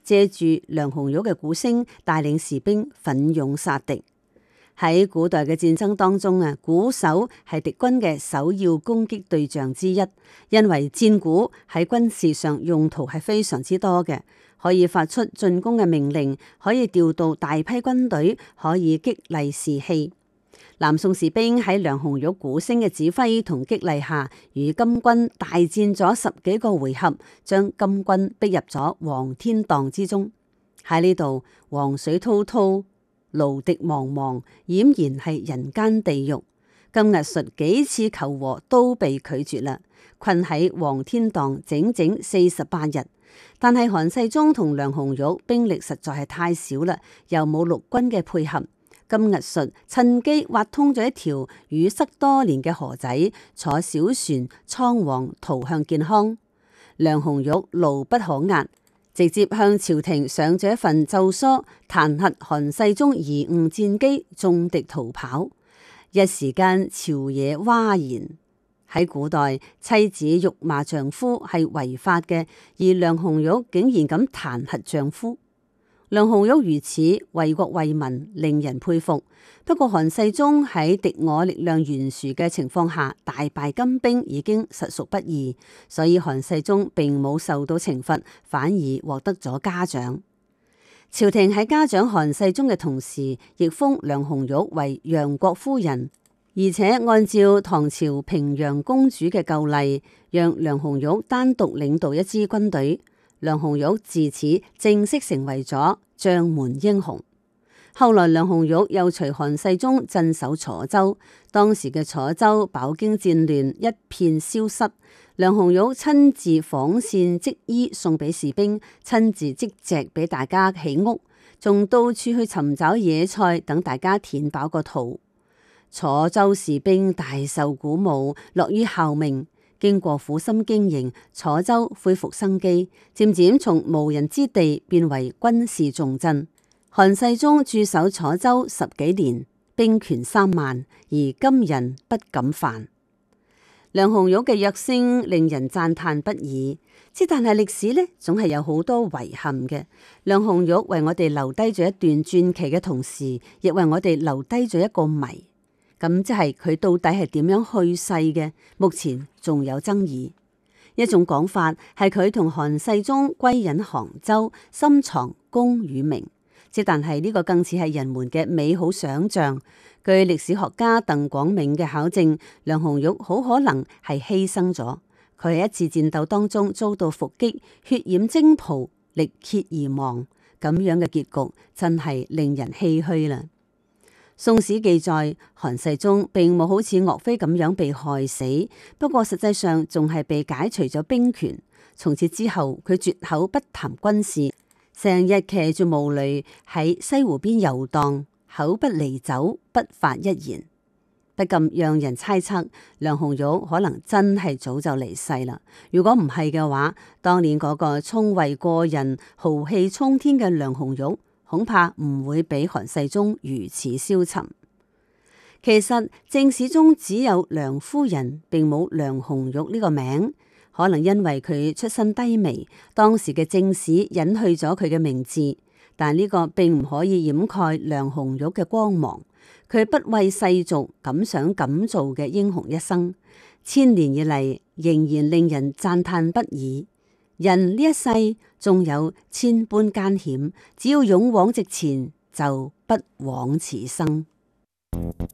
借住梁紅玉嘅鼓聲，帶領士兵奮勇殺敵。喺古代嘅戰爭當中啊，鼓手係敵軍嘅首要攻擊對象之一，因為戰鼓喺軍事上用途係非常之多嘅，可以發出進攻嘅命令，可以調到大批軍隊，可以激勵士氣。南宋士兵喺梁紅玉鼓聲嘅指揮同激勵下，與金軍大戰咗10幾個回合，將金軍逼入咗黃天蕩之中。喺呢度，黃水滔滔，蘆荻茫茫，儼然係人間地獄。金屹術幾次求和都被拒絕啦，困喺黃天蕩整整48日。但係韓世忠同梁紅玉兵力實在係太少啦，又冇陸軍嘅配合。金屹術趁機挖通咗一條淤塞多年嘅河仔，坐小船倉皇逃向建康。梁紅玉怒不可遏，直接向朝廷上咗一份奏疏，彈劾韓世忠貽誤戰機，中敵逃跑。一時間朝野譁然。喺古代，妻子辱罵丈夫係違法嘅，而梁紅玉竟然咁彈劾丈夫。梁紅玉如此為國為民，令人佩服。不過韓世忠喺敵我力量懸殊嘅情況下大敗金兵，已經實屬不易，所以韓世忠並冇受到懲罰，反而獲得咗嘉獎。朝廷喺嘉獎韓世忠嘅同時，亦封梁紅玉為楊國夫人，而且按照唐朝平陽公主嘅舊例，讓梁紅玉單獨領導一支軍隊。梁紅玉自此正式成為咗將門英雄。後來梁紅玉又隨韓世忠鎮守楚州，當時嘅楚州飽經戰亂，一片消失。梁紅玉親自紡線織衣送俾士兵，親自織席俾大家起屋，仲到處去尋找野菜等大家填飽個肚。楚州士兵大受鼓舞，樂於效命。經過苦心經營，楚州恢復生機，漸漸從無人之地變為軍事重鎮。韓世忠駐守楚州10幾年，兵權3萬，而今人不敢犯。梁紅玉嘅躍升令人讚嘆不已，但係歷史呢，總係有好多遺憾嘅。梁紅玉為我哋留低咗一段傳奇嘅同時，亦為我哋留低咗一個謎。咁即係佢到底係點樣去世嘅？目前仲有爭議。一種講法係佢同韓世忠歸隱杭州，深藏功與名。但係呢個更似係人們嘅美好想象。據歷史學家鄧廣銘嘅考證，梁紅玉好可能係犧牲咗。佢喺一次戰鬥當中遭到伏擊，血染征袍，力竭而亡。咁樣嘅結局真係令人唏噓啦。宋史記載，韓世忠並冇好似岳飛咁樣被害死，不過實際上仲係被解除咗兵權。從此之後，佢絕口不談軍事，成日騎住毛驢喺西湖邊遊蕩，口不離酒，不發一言，不禁讓人猜測梁紅玉可能真係早就離世啦。如果唔係嘅話，當年嗰個聰慧過人、豪氣沖天嘅梁紅玉，恐怕唔會比韓世忠如此消沉。其實正史中只有梁夫人，並冇梁紅玉呢個名，可能因為佢出身低微，當時嘅正史隱去咗佢嘅名字。但呢個並唔可以掩蓋梁紅玉嘅光芒，佢不畏世俗、敢想敢做嘅英雄一生，千年以嚟仍然令人讚嘆不已。人呢一世縱有千般艱險，只要勇往直前，就不枉此生。